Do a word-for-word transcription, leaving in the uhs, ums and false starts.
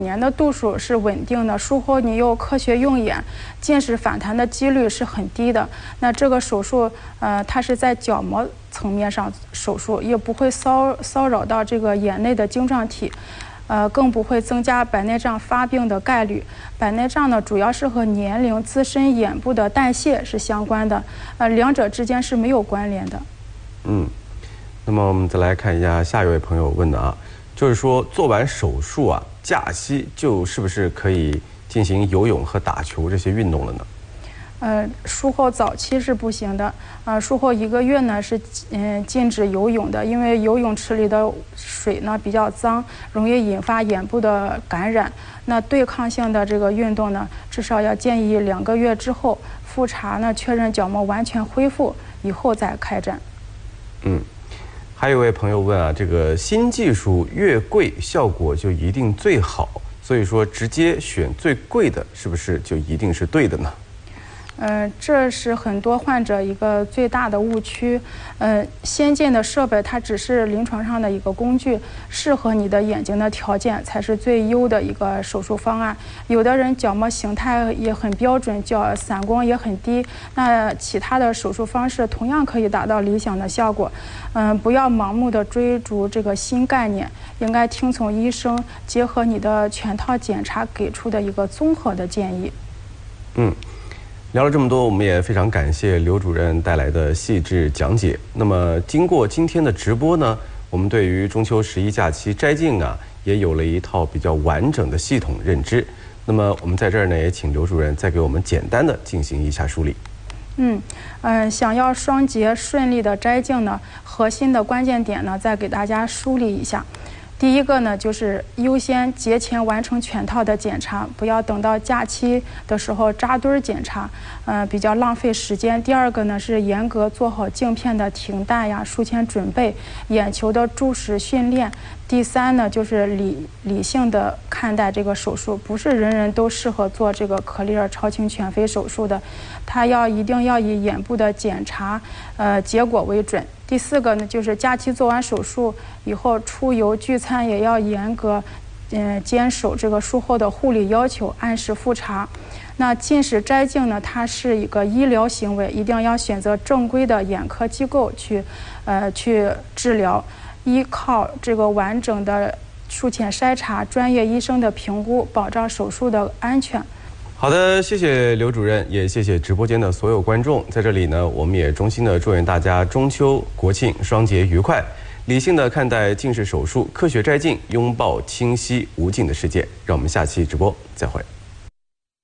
年的度数是稳定的，术后你有科学用眼，近视反弹的几率是很低的。那这个手术，呃，它是在角膜层面上手术，也不会骚骚扰到这个眼内的晶状体，呃，更不会增加白内障发病的概率。白内障呢，主要是和年龄、自身眼部的代谢是相关的，呃，两者之间是没有关联的。 嗯，那么我们再来看一下下一位朋友问的啊，就是说做完手术啊。 假期就是不是可以进行游泳和打球这些运动了呢？ 呃，术后早期是不行的。呃，术后一个月呢是嗯、呃、禁止游泳的，因为游泳池里的水呢比较脏，容易引发眼部的感染。那对抗性的这个运动呢，至少要建议两个月之后复查呢，确认角膜完全恢复以后再开展。 嗯。 还有一位朋友问啊，这个新技术越贵，效果就一定最好，所以说直接选最贵的，是不是就一定是对的呢？ 呃，这是很多患者一个最大的误区。呃，先进的设备它只是临床上的一个工具，适合你的眼睛的条件才是最优的一个手术方案。有的人角膜形态也很标准，角散光也很低，那其他的手术方式同样可以达到理想的效果。嗯、呃，不要盲目的追逐这个新概念，应该听从医生结合你的全套检查给出的一个综合的建议。 嗯。 聊了这么多，我们也非常感谢刘主任带来的细致讲解。那么，经过今天的直播呢，我们对于中秋十一假期摘镜啊，也有了一套比较完整的系统认知。那么，我们在这儿呢，也请刘主任再给我们简单的进行一下梳理。 嗯嗯、呃，想要双节顺利的摘镜呢，核心的关键点呢，再给大家梳理一下。 第一个呢，就是优先节前完成全套的检查，不要等到假期的时候扎堆儿检查，呃，比较浪费时间。第二个呢，是严格做好镜片的停戴呀、术前准备、眼球的注视训练。第三呢，就是理理性的看待这个手术，不是人人都适合做这个可丽尔超清全飞手术的，它要一定要以眼部的检查，呃，结果为准。 第四个呢，就是假期做完手术以后出游聚餐也要严格，嗯、呃，坚守这个术后的护理要求，按时复查。那近视摘镜呢，它是一个医疗行为，一定要选择正规的眼科机构去，呃，去治疗，依靠这个完整的术前筛查、专业医生的评估，保障手术的安全。 好的，谢谢刘主任，也谢谢直播间的所有观众。在这里呢，我们也衷心的祝愿大家中秋国庆双节愉快，理性的看待近视手术，科学摘镜，拥抱清晰无尽的世界。让我们下期直播再会。